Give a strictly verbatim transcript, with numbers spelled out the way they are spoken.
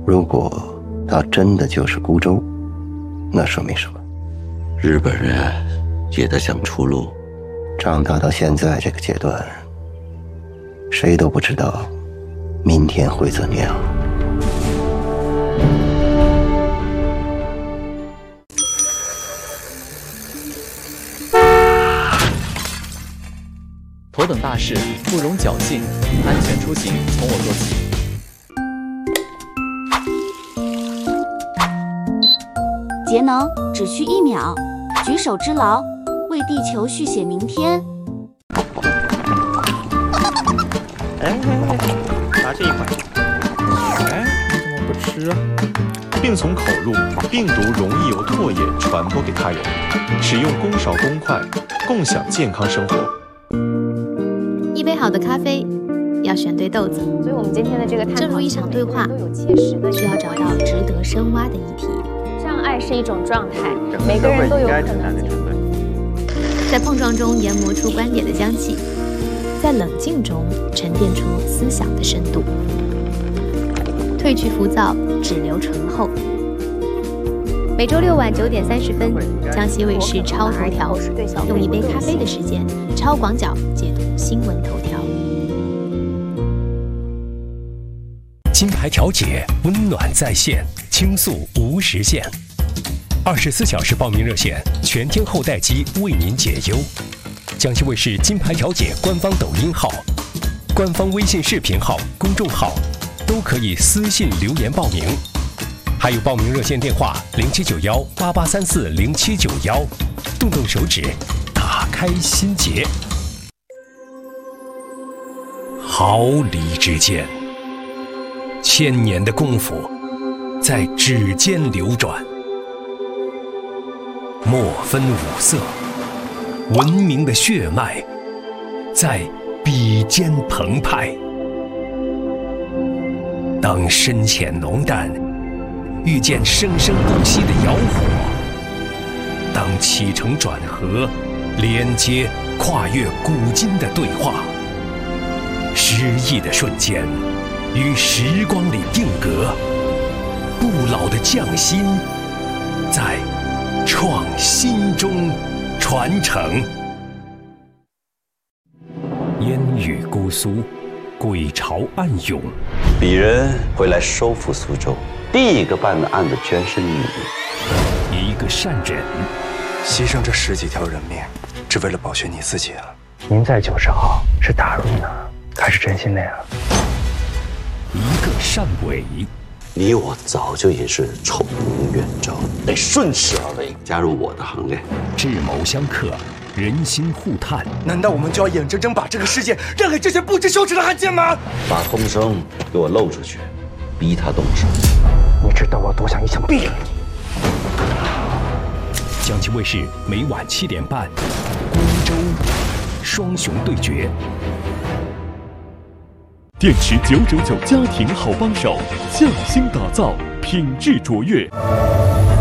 如果他真的就是孤舟，那说明什么？ 日本人也在想出路。 长大到现在这个阶段，谁都不知道明天会怎样。 头等大事，不容侥幸，安全出行从我做起。 节能只需一秒，举手之劳，为地球续写明天。 哎哎哎，拿这一块。哎，你怎么不吃啊？病从口入，病毒容易由唾液传播给他人。使用公勺公筷，共享健康生活。 一杯好的咖啡，要选对豆子。 所以我们今天的这个探讨， 正如一场对话，需要找到值得深挖的议题。 障碍是一种状态，每个人都有可能。 在碰撞中研磨出观点的香气，在冷静中沉淀出思想的深度。褪去浮躁，只留醇厚。每周六晚九点三十分，江西卫视超头条，用一杯咖啡的时间，超广角解读新闻头条。 金牌调解，温暖在线，倾诉无时限。二十四小时报名热线，全天候待机，为您解忧。江西卫视金牌调解官方抖音号、官方微信视频号、公众号都可以私信留言报名。还有报名热线电话零七九幺八八三四零七九幺，动动手指，打开心结。毫厘之间，千年的功夫在指尖流转，莫分五色，文明的血脉在笔尖澎湃。当深浅浓淡遇见生生不息的窑火，当起承转合连接跨越古今的对话，诗意的瞬间于时光里定格，不老的匠心在创新中传承。烟雨姑苏，鬼潮暗涌。 鄙人回来收复苏州，第一个办的案子居然是你。 一个善人， 牺牲这十几条人命，只为了保全你自己啊！ 您在九十号是打入呢，还是真心的呀？ 一个善伪， 你我早就已是臭名远昭，得顺势而为，加入我的行列。 智谋相克，人心互探。 难道我们就要眼睁睁把这个世界让给这些不知羞耻的汉奸吗？ 把风声给我露出去，逼他动手。 你知道我多想一枪毙了你。 江西卫视每晚七点半，孤舟双雄对决。 电池九九九家庭好帮手，匠心打造，品质卓越。